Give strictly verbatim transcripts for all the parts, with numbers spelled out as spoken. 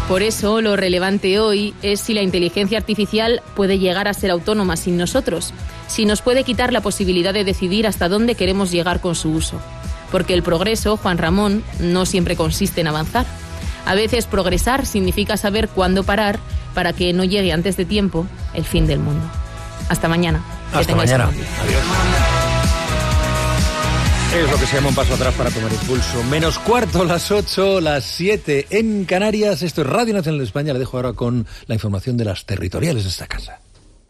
Por eso, lo relevante hoy es si la inteligencia artificial puede llegar a ser autónoma sin nosotros, si nos puede quitar la posibilidad de decidir hasta dónde queremos llegar con su uso. Porque el progreso, Juan Ramón, no siempre consiste en avanzar. A veces progresar significa saber cuándo parar para que no llegue antes de tiempo el fin del mundo. Hasta mañana. Hasta mañana. Adiós. Es lo que se llama un paso atrás para tomar impulso. Menos cuarto, las ocho, las siete en Canarias. Esto es Radio Nacional de España. Le dejo ahora con la información de las territoriales de esta casa.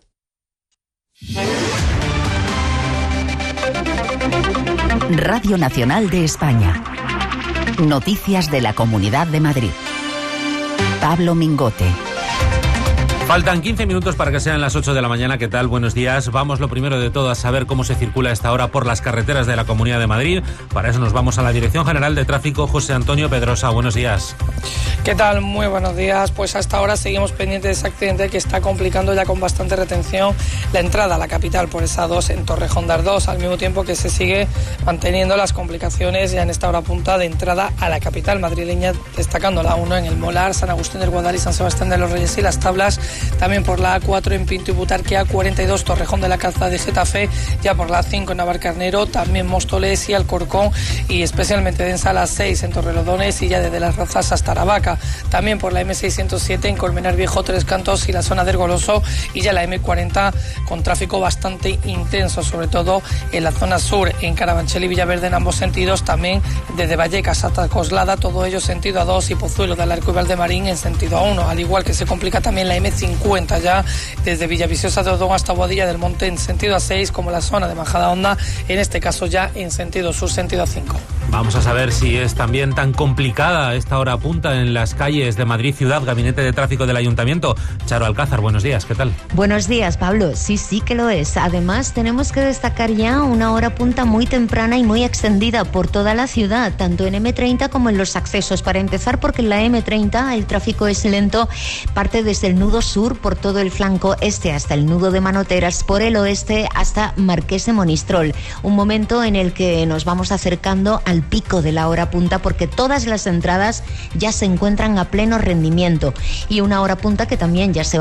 Radio Nacional de España. Noticias de la Comunidad de Madrid. Pablo Mingote. Faltan quince minutos para que sean las ocho de la mañana. ¿Qué tal? Buenos días. Vamos lo primero de todo a saber cómo se circula a esta hora por las carreteras de la Comunidad de Madrid. Para eso nos vamos a la Dirección General de Tráfico. José Antonio Pedrosa, buenos días. ¿Qué tal? Muy buenos días. Pues hasta ahora seguimos pendientes de ese accidente que está complicando ya con bastante retención la entrada a la capital por esa dos en Torrejón de Ardoz, al mismo tiempo que se sigue manteniendo las complicaciones ya en esta hora punta de entrada a la capital madrileña, destacando la uno en el Molar, San Agustín del Guadalí, San Sebastián de los Reyes y Las Tablas. También por la A cuatro en Pinto y Butarque, A cuarenta y dos Torrejón de la Calzada de Getafe, ya por la A cinco en Navalcarnero, también Móstoles y Alcorcón, y especialmente densa la seis en Torrelodones y ya desde Las Rozas hasta Aravaca. También por la eme seiscientos siete en Colmenar Viejo, Tres Cantos y la zona del Goloso, y ya la eme cuarenta con tráfico bastante intenso, sobre todo en la zona sur, en Carabanchel y Villaverde en ambos sentidos, también desde Vallecas hasta Coslada, todo ello sentido A dos, y Pozuelo del Arco y Valdemarín en sentido A uno, al igual que se complica también la eme cincuenta ya desde Villaviciosa de Odón hasta Boadilla del Monte en sentido A seis, como la zona de Majadahonda, en este caso ya en sentido sur, sentido A cinco. Vamos a saber si es también tan complicada esta hora punta en las calles de Madrid Ciudad. Gabinete de Tráfico del Ayuntamiento. Charo Alcázar, buenos días, ¿qué tal? Buenos días, Pablo. Sí, sí que lo es. Además, tenemos que destacar ya una hora punta muy temprana y muy extendida por toda la ciudad, tanto en eme treinta como en los accesos. Para empezar, porque en la eme treinta el tráfico es lento, parte desde el nudo sur por todo el flanco este hasta el nudo de Manoteras, por el oeste hasta Marqués de Monistrol. Un momento en el que nos vamos acercando al pico de la hora punta, porque todas las entradas ya se encuentran a pleno rendimiento, y una hora punta que también ya se va